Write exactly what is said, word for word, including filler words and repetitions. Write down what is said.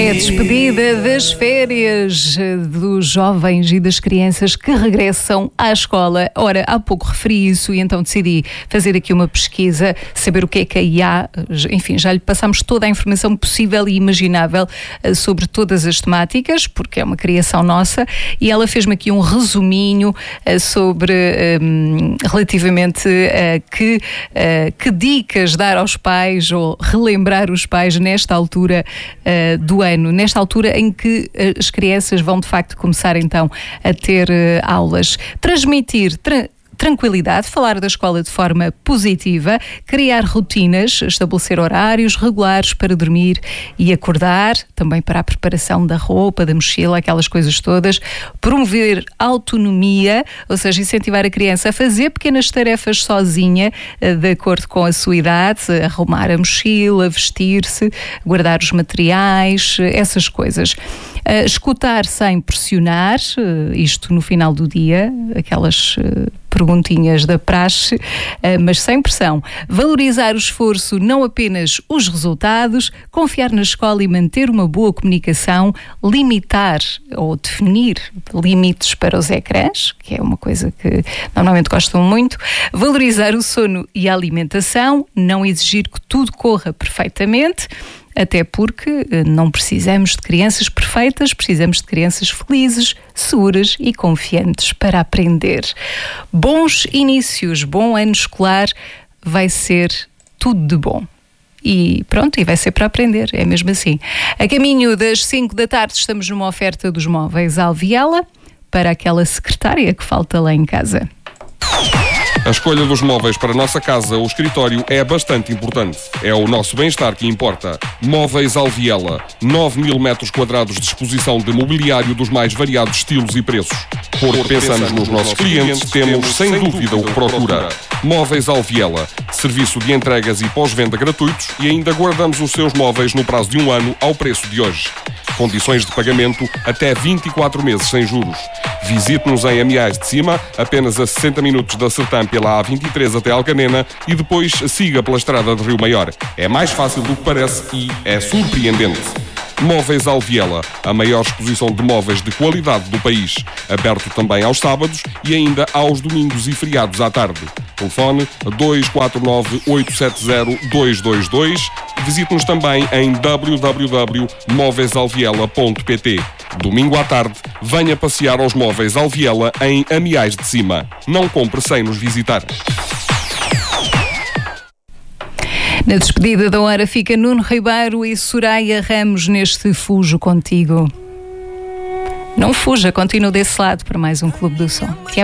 É a despedida das férias dos jovens e das crianças que regressam à escola. Ora, há pouco referi isso e então decidi fazer aqui uma pesquisa, saber o que é que a I A, enfim, já lhe passámos toda a informação possível e imaginável sobre todas as temáticas, porque é uma criação nossa, e ela fez-me aqui um resuminho sobre, um, relativamente a que, uh, que dicas dar aos pais ou relembrar os pais nesta altura uh, do ano. Nesta altura em que as crianças vão de facto começar então a ter uh, aulas. Transmitir tra- tranquilidade, falar da escola de forma positiva, criar rotinas, estabelecer horários regulares para dormir e acordar, também para a preparação da roupa, da mochila, aquelas coisas todas, promover autonomia, ou seja, incentivar a criança a fazer pequenas tarefas sozinha, de acordo com a sua idade, arrumar a mochila, vestir-se, guardar os materiais, essas coisas. Uh, escutar sem pressionar, uh, isto no final do dia, aquelas uh, perguntinhas da praxe, uh, mas sem pressão. Valorizar o esforço, não apenas os resultados, confiar na escola e manter uma boa comunicação, limitar ou definir limites para os ecrãs, que é uma coisa que normalmente gostam muito, valorizar o sono e a alimentação, não exigir que tudo corra perfeitamente, até porque não precisamos de crianças perfeitas, precisamos de crianças felizes, seguras e confiantes para aprender. Bons inícios, bom ano escolar, vai ser tudo de bom. E pronto, e vai ser para aprender, é mesmo assim. A caminho das cinco da tarde estamos numa oferta dos móveis Alviela para aquela secretária que falta lá em casa. A escolha dos móveis para a nossa casa ou escritório é bastante importante. É o nosso bem-estar que importa. Móveis Alviela. nove mil metros quadrados de exposição de mobiliário dos mais variados estilos e preços. Porque pensamos nos nossos clientes, temos sem dúvida o que procura. Móveis Alviela. Serviço de entregas e pós-venda gratuitos e ainda guardamos os seus móveis no prazo de um ano ao preço de hoje. Condições de pagamento até vinte e quatro meses sem juros. Visite-nos em Amiais de Cima, apenas a sessenta minutos da Sertã pela A vinte e três até Alcanena e depois siga pela estrada de Rio Maior. É mais fácil do que parece e é surpreendente. Móveis Alviela, a maior exposição de móveis de qualidade do país. Aberto também aos sábados e ainda aos domingos e feriados à tarde. Telefone dois quatro nove, oito sete zero, dois dois dois. Visite-nos também em w w w ponto móveis alviela ponto p t. Domingo à tarde, venha passear aos Móveis Alviela em Amiais de Cima. Não compre sem nos visitar. Na despedida da hora fica Nuno Ribeiro e Soraya Ramos neste Fujo Contigo. Não fuja, continue desse lado para mais um Clube do Som.